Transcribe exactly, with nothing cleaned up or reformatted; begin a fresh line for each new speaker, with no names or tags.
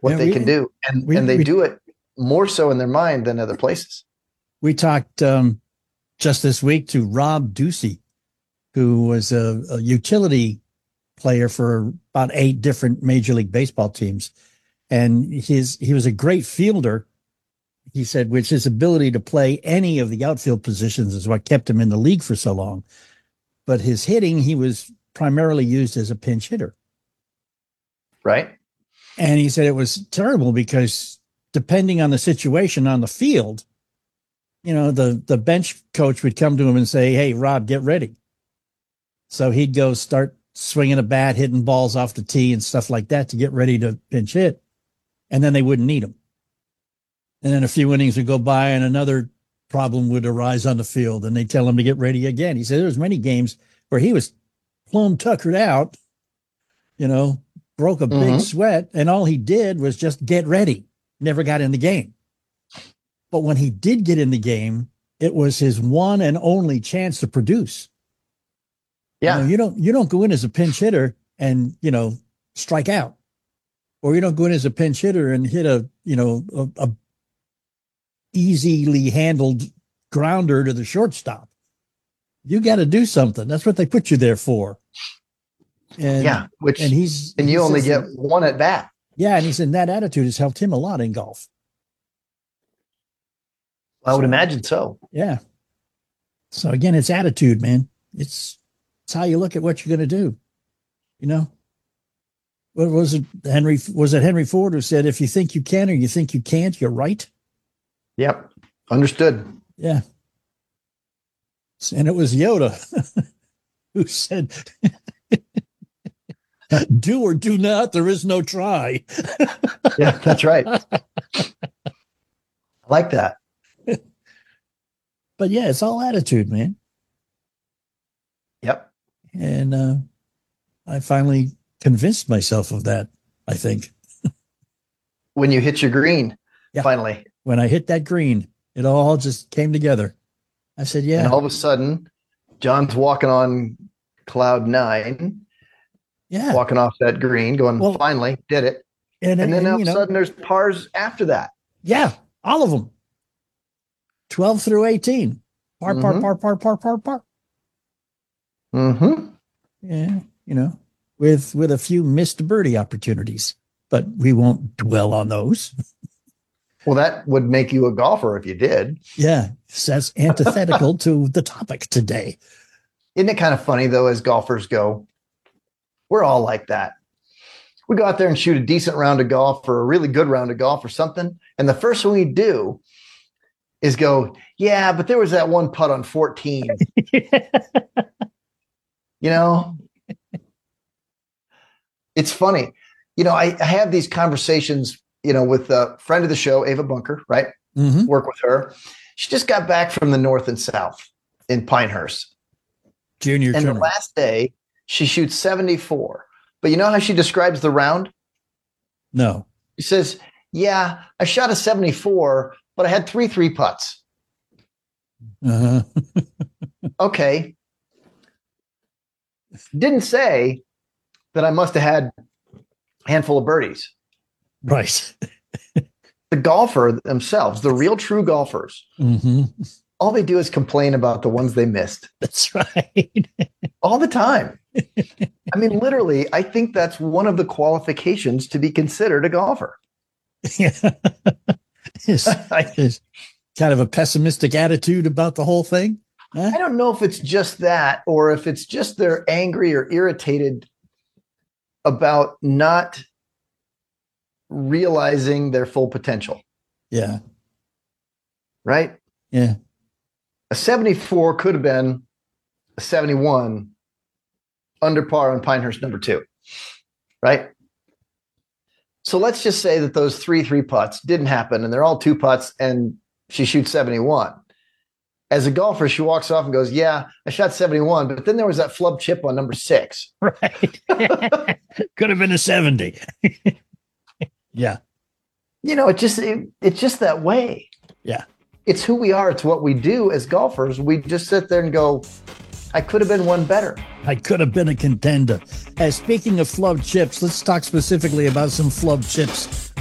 what
yeah,
they
we,
can do. And,
we,
and they
we,
do it more so in their mind than other places.
We talked um, just this week to Rob Ducey, who was a, a utility player for about eight different Major League Baseball teams. And his he was a great fielder, he said, which his ability to play any of the outfield positions is what kept him in the league for so long. But his hitting, he was primarily used as a pinch hitter.
Right.
And he said it was terrible because depending on the situation on the field, you know, the, the bench coach would come to him and say, hey, Rob, get ready. So he'd go start swinging a bat, hitting balls off the tee and stuff like that to get ready to pinch hit. And then they wouldn't need him. And then a few innings would go by and another problem would arise on the field and they tell him to get ready again. He said there was many games where he was plumb tuckered out, you know, broke a
mm-hmm.
big sweat, and all he did was just get ready. Never got in the game. But when he did get in the game, it was his one and only chance to produce.
Yeah.
You know, you don't, you don't go in as a pinch hitter and, you know, strike out, or you don't go in as a pinch hitter and hit a, you know, a, a easily handled grounder to the shortstop. You got to do something. That's what they put you there for. And,
yeah. Which,
and he's,
and you
he
only
says,
get one at bat.
Yeah. And he said that attitude has helped him a lot in golf.
I would imagine so.
Yeah. So again, it's attitude, man. It's, it's how you look at what you're going to do. You know, what was it? Henry, was it Henry Ford who said, if you think you can, or you think you can't, you're right.
Yep. Understood.
Yeah. And it was Yoda who said, do or do not, there is no try.
Yeah, that's right. I like that.
But yeah, it's all attitude, man.
Yep.
And uh, I finally convinced myself of that, I think.
When you hit your green,
yeah.
finally.
When I hit that green, it all just came together. I said, yeah.
And all of a sudden, John's walking on cloud nine.
Yeah.
Walking off that green, going, well, finally, did it.
And,
and then
and,
all of a
know,
sudden, there's pars after that.
Yeah, all of them. twelve through eighteen. Par, par,
mm-hmm.
par, par, par, par, par.
Mm-hmm.
Yeah, you know, with with a few missed birdie opportunities, but we won't dwell on those.
Well, that would make you a golfer if you did.
Yeah, that's antithetical to the topic today.
Isn't it kind of funny, though, as golfers go, we're all like that. We go out there and shoot a decent round of golf or a really good round of golf or something. And the first thing we do is go, yeah, but there was that one putt on fourteen. You know, it's funny. You know, I, I have these conversations, you know, with a friend of the show, Ava Bunker, right?
Mm-hmm.
Work with her. She just got back from the North and South in Pinehurst.
Junior
And
tournament.
The last day, she shoots seventy-four. But you know how she describes the round?
No.
She says, yeah, I shot a seventy-four, but I had three three putts.
Uh-huh.
Okay. Didn't say that I must have had a handful of birdies.
Right.
The golfer themselves, the real true golfers,
mm-hmm.
all they do is complain about the ones they missed.
That's right.
All the time. I mean, literally, I think that's one of the qualifications to be considered a golfer.
Yeah. It's, it's kind of a pessimistic attitude about the whole thing. Huh?
I don't know if it's just that or if it's just they're angry or irritated about not realizing their full potential.
Yeah.
Right?
Yeah.
A seventy-four could have been a seventy-one under par on Pinehurst number two. Right? So let's just say that those three three putts didn't happen and they're all two putts and she shoots seventy-one. As a golfer, she walks off and goes, yeah, I shot seventy-one, but then there was that flub chip on number six.
Right. Could have been a seventy. Yeah.
You know, it just it, it's just that way.
Yeah.
It's who we are. It's what we do as golfers. We just sit there and go, I could have been one better.
I could have been a contender. Hey, speaking of flub chips, let's talk specifically about some flub chips.